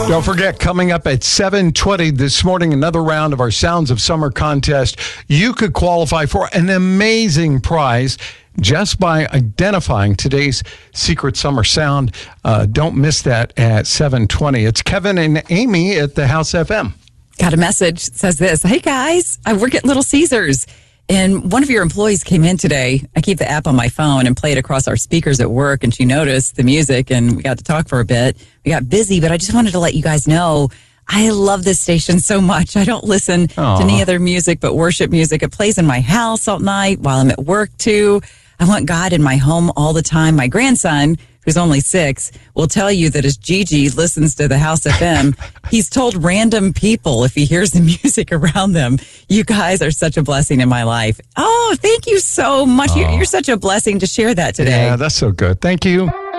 Don't forget, coming up at 7:20 this morning, another round of our Sounds of Summer contest. You could qualify for an amazing prize just by identifying today's secret summer sound. Don't miss that at 7:20. It's Kevin and Amy at the House FM. Got a message that says this. Hey, guys, I work at Little Caesars, and one of your employees came in today. I keep the app on my phone and play it across our speakers at work, and she noticed the music, and we got to talk for a bit. We got busy, but I just wanted to let you guys know I love this station so much. I don't listen to any other music but worship music. It plays in my house all night while I'm at work, too. I want God in my home all the time. My grandson, who's only 6, will tell you that as Gigi listens to the House FM, he's told random people if he hears the music around them. You guys are such a blessing in my life. Oh, thank you so much. You're such a blessing to share that today. Yeah, that's so good. Thank you.